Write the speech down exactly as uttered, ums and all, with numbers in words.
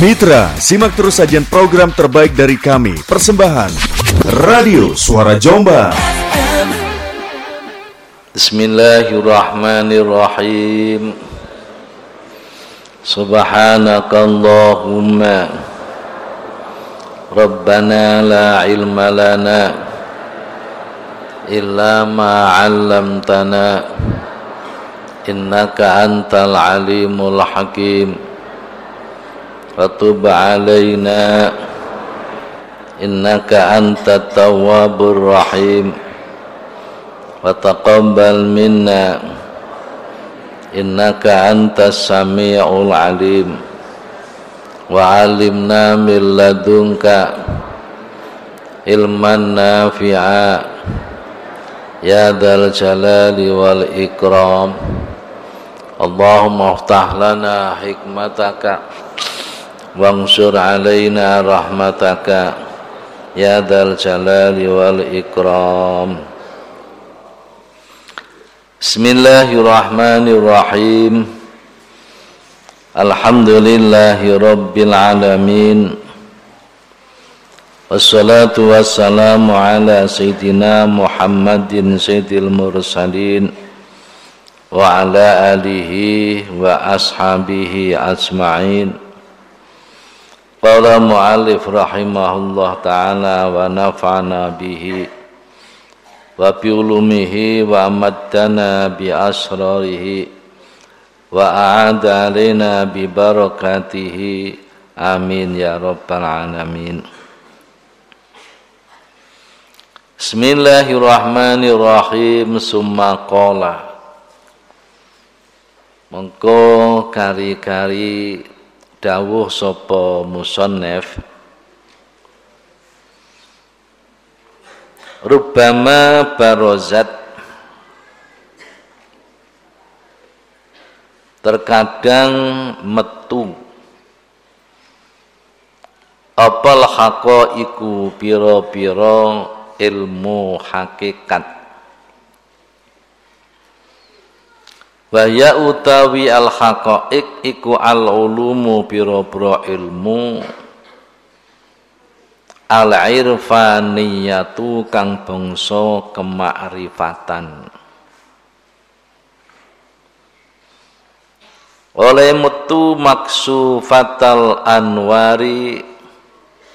Mitra, simak terus sajian program terbaik dari kami. Persembahan Radio Suara Jombang. Bismillahirrahmanirrahim. Subhanakallahumma Rabbana la ilma lana illa ma 'allamtana innaka antal alimul hakim. Fatub alaina innaka antat tawwabur rahim. Wa taqabbal minna innaka antas sami'ul alim. Wa 'allimna min ladunka ilman nafi'a ya dzal jalali wal ikram. Allahumma iftah lana hikmataka wansur alaina rahmataka ya dzal jalali wal ikram. Bismillahirrahmanirrahim. Alhamdulillahi rabbil alamin. Wassalatu wassalamu ala sayyidina Muhammadin sayyidil mursalin wa ala alihi wa ashabihi ajma'in. Qala mu'allif rahimahullah ta'ala wa nafa'ana bihi wa biulumihi wa amaddana bi asrarihi wa a'ada alaina bi barakatihi amin ya rabbal alamin. Bismillahirrahmanirrahim. Summa qala, mengko kari-kari dawuh sapa musannif, rubbama barozat, terkadang metu apal haqaiqu pira-pira ilmu hakikat. Waya utawi al haqaiq iku al ulumu pira-pira ilmu al irfaniyatu kang bangsa kemakrifatan. Oleh metu maksufatal anwari